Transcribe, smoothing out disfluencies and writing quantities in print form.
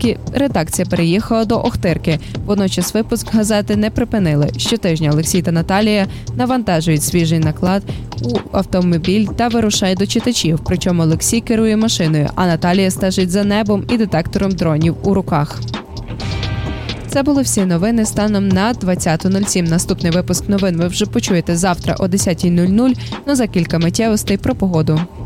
Луцькі редакція переїхала до Охтирки. Водночас випуск газети не припинили. Щотижня Олексій та Наталія навантажують свіжий наклад у автомобіль та вирушають до читачів. Причому Олексій керує машиною, а Наталія стежить за небом і детектором дронів у руках. Це були всі новини станом на 20.07. Наступний випуск новин ви вже почуєте завтра о 10.00, но за кілька миттєвостей про погоду.